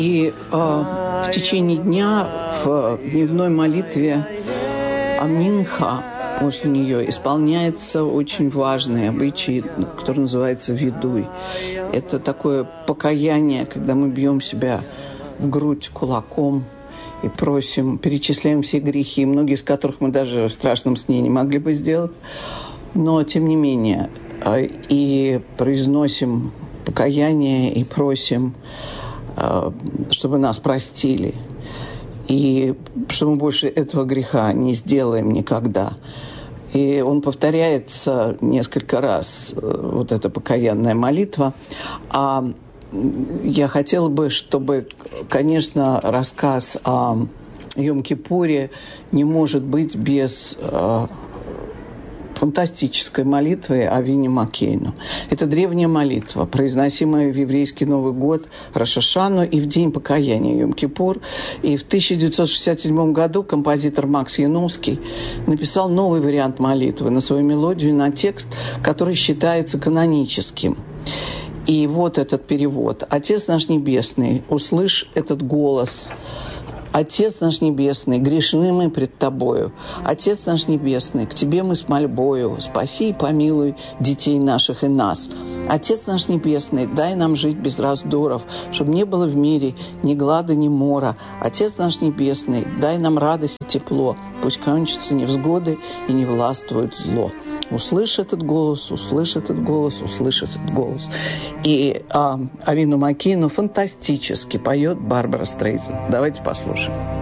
И в течение дня в дневной молитве Минха после нее исполняется очень важный обычай, который называется видуй. Это такое покаяние, когда мы бьем себя в грудь кулаком и просим, перечисляем все грехи, многие из которых мы даже в страшном сне не могли бы сделать, но тем не менее и произносим покаяние и просим, чтобы нас простили, и что мы больше этого греха не сделаем никогда. И он повторяется несколько раз, вот эта покаянная молитва. А я хотела бы, чтобы, конечно, рассказ о Йом-Кипуре не может быть без фантастической молитвы Авину Макейну. Это древняя молитва, произносимая в еврейский Новый год Рош ха-Шану и в день покаяния Йом-Кипур. И в 1967 году композитор Макс Яновский написал новый вариант молитвы на свою мелодию и на текст, который считается каноническим. И вот этот перевод. «Отец наш Небесный, услышь этот голос. Отец наш Небесный, грешны мы пред Тобою. Отец наш Небесный, к Тебе мы с мольбою. Спаси и помилуй детей наших и нас. Отец наш Небесный, дай нам жить без раздоров, чтобы не было в мире ни глада, ни мора. Отец наш Небесный, дай нам радость и тепло. Пусть кончатся невзгоды и не властвует зло». Услышь этот голос, услышь этот голос, услышь этот голос. И Авину Макейну фантастически поет Барбара Стрейзанд. Давайте послушаем.